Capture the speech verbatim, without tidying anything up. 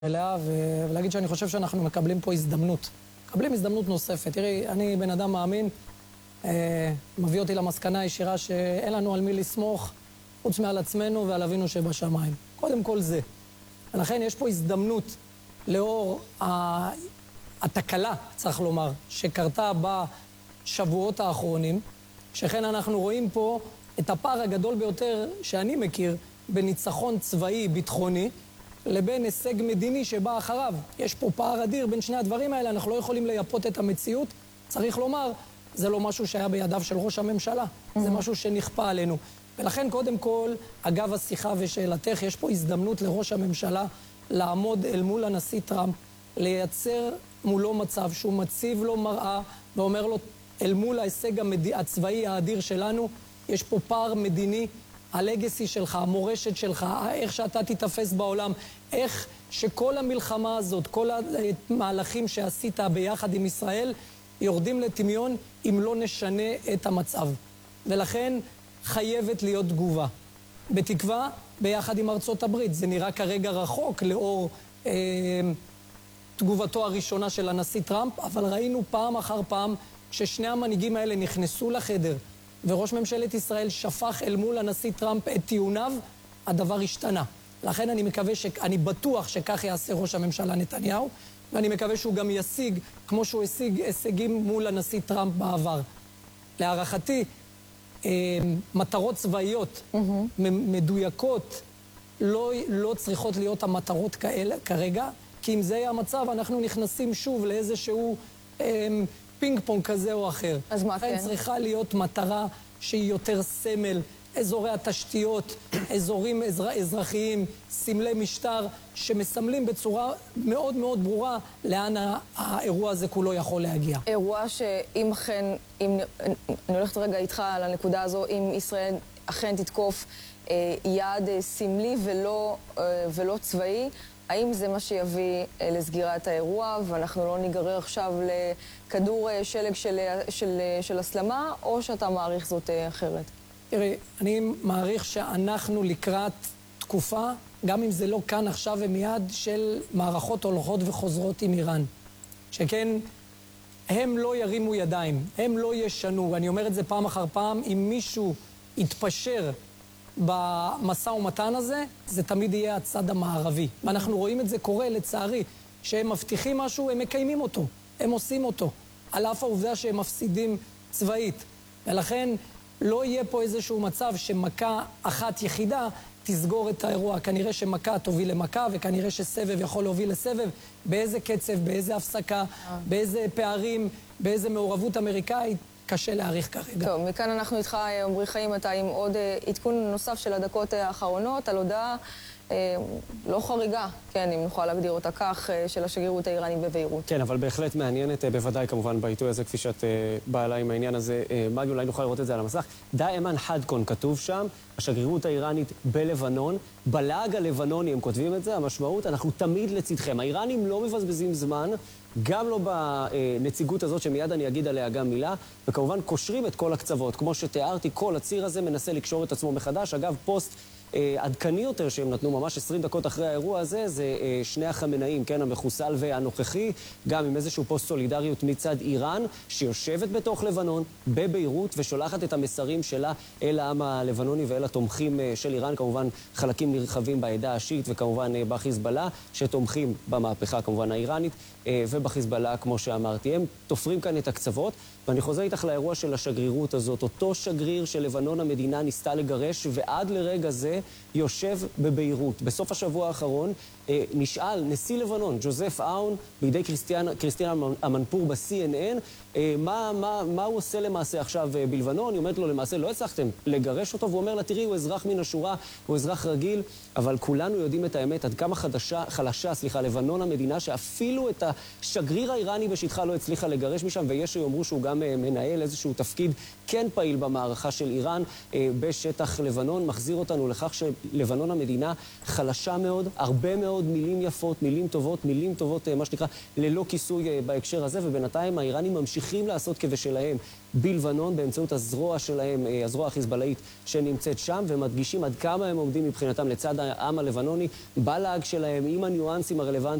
אליה, ולהגיד שאני חושב שאנחנו מקבלים פה הזדמנות. מקבלים הזדמנות נוספת. תראי, אני בן אדם מאמין, אה, מביא אותי למסקנה הישירה שאין לנו על מי לסמוך, חוץ מעל עצמנו ועל אבינו שבשמיים. קודם כל זה. ולכן יש פה הזדמנות לאור התקלה, צריך לומר, שקרתה בשבועות האחרונים, שכן אנחנו רואים פה את הפער הגדול ביותר שאני מכיר בניצחון צבאי ביטחוני, לבין הישג מדיני שבא אחריו. יש פה פער אדיר בין שני הדברים האלה, אנחנו לא יכולים לייפות את המציאות. צריך לומר, זה לא משהו שהיה בידיו של ראש הממשלה, זה משהו שנכפה עלינו. ולכן קודם כל, אגב השיחה ושאלתך, יש פה הזדמנות לראש הממשלה לעמוד אל מול הנשיא טראמפ, לייצר מולו מצב שהוא מציב לו מראה ואומר לו, אל מול ההישג המד... הצבאי האדיר שלנו, יש פה פער מדיני, הלגסי שלך, המורשת שלך, איך שאתה תתאפס בעולם, איך שכל המלחמה הזאת, כל המהלכים שעשית ביחד עם ישראל, יורדים לטמיון אם לא נשנה את המצב. ולכן חייבת להיות תגובה. בתקווה, ביחד עם ארצות הברית. זה נראה כרגע רחוק לאור אה, תגובתו הראשונה של הנשיא טראמפ, אבל ראינו פעם אחר פעם ששני המנהיגים האלה נכנסו לחדר, וראש ממשלת ישראל שפך אל מול הנשיא טראמפ את טיעוניו, הדבר השתנה. לכן אני מקווה ש... אני בטוח שכך יעשה ראש הממשלה נתניהו, ואני מקווה שהוא גם ישיג, כמו שהוא השיג הישגים מול הנשיא טראמפ בעבר. להערכתי, מטרות צבאיות mm-hmm. מדויקות לא, לא צריכות להיות המטרות כאלה כרגע, כי אם זה יהיה המצב, אנחנו נכנסים שוב לאיזשהו אמ, פינג פונג כזה או אחר. אז מה כן? צריכה להיות מטרה שהיא יותר סמל, אזורי התשתיות, אזורים אזר, אזרחיים, סמלי משטר, שמסמלים בצורה מאוד מאוד ברורה לאן האירוע הזה כולו יכול להגיע. אירוע שאם אכן, אם, אני הולכת רגע איתך על הנקודה הזו, אם ישראל אכן תתקוף אה, יעד אה, סמלי ולא, אה, ולא צבאי, האם זה מה שיביא אה, לסגירת האירוע, ואנחנו לא ניגרר עכשיו לכדור אה, שלג של, של, של הסלמה, או שאתה מעריך זאת אה, אחרת? תראי, אני מעריך שאנחנו לקראת תקופה, גם אם זה לא כאן עכשיו ומיד, של מערכות הולכות וחוזרות עם איראן. שכן, הם לא ירימו ידיים, הם לא ישנו. אני אומר את זה פעם אחר פעם, אם מישהו יתפשר במשא ומתן הזה, זה תמיד יהיה הצד המערבי. ואנחנו רואים את זה קורה, לצערי, שהם מבטיחים משהו, הם מקיימים אותו, הם עושים אותו, על אף העובדה שהם מפסידים צבאית. ולכן, לא יהיה פה איזשהו מצב שמכה אחת יחידה תסגור את האירוע. כנראה שמכה תוביל למכה, וכנראה שסבב יכול להוביל לסבב. באיזה קצב, באיזה הפסקה, באיזה פערים, באיזה מעורבות אמריקאית, קשה להעריך כרגע. טוב, מכאן אנחנו איתך, עמרי חיים, אתה עם עוד עדכון נוסף של הדקות האחרונות, על הודעה לא חריגה, כן, אם נוכל להגדיר אותה כך, של השגרירות האיראנית בביירות. כן, אבל בהחלט מעניינת, בוודאי כמובן בעיתוי הזה, כפי שאת באה אליי עם העניין הזה, מגי, אולי נוכל לראות את זה על המסך. דאימן חדקון כתוב שם, השגרירות האיראנית בלבנון, בלעג הלבנוני הם כותבים את זה, המשמעות, אנחנו תמיד לצדכם. האיראנים לא מבזבזים זמן, גם לא בנציגות הזאת שמיד אני אגיד עליה גם מילה, וכמובן קושרים את כל הקצוות. כמו שתיארתי, כל הציר הזה מנסה לקשור את עצמו מחדש. אגב, פוסט עדכני יותר שהם נתנו ממש עשרים דקות אחרי האירוע הזה, זה שני החמנאים, כן, המחוסל והנוכחי, גם עם איזשהו פוסט סולידריות מצד איראן, שיושבת בתוך לבנון, בביירות, ושולחת את המסרים שלה אל העם הלבנוני ואל התומכים של איראן, כמובן חלקים נרחבים בעדה השיעית, וכמובן בחיזבאללה, שתומכים במהפכה כמובן האיראנית, ובחיזבאללה, כמו שאמרתי. הם תופרים כאן את הקצוות, ואני חוזר איתך לאירוע של השגרירות הזאת, אותו שגריר של לבנון המדינה ניסתה לגרש, ועד לרגע זה יושב בביירות. בסוף השבוע האחרון אה, נשאל נשיא לבנון, ג'וזף אאון, בידי קריסטיאן, קריסטיאן אמנפור ב-סי אן אן, אה, מה, מה, מה הוא עושה למעשה עכשיו אה, בלבנון? היא אומרת לו, למעשה לא הצלחתם לגרש אותו, והוא אומר לה, תראי, הוא אזרח מן השורה, הוא אזרח רגיל, אבל כולנו יודעים את האמת, עד כמה חדשה, חלשה, סליחה, לבנון המדינה, שאפילו את השגריר האיראני בשטחה לא הצליחה לגרש משם, ויש שיאמרו שהוא גם אה, מנהל איזשהו תפקיד כן פעיל במערכה של איראן אה, בשטח לבנון, מחזיר אותנו לכך שלבנון המדינה חלשה מאוד, הרבה מאוד מאוד מילים יפות, מילים טובות, מילים טובות, מה שנקרא, ללא כיסוי בהקשר הזה, ובינתיים האיראנים ממשיכים לעשות כבשלהם בלבנון, באמצעות הזרוע שלהם, הזרוע החיזבאללאית שנמצאת שם, ומדגישים עד כמה הם עומדים מבחינתם לצד העם הלבנוני, בלהג שלהם, עם הניואנסים הרלוונטיים.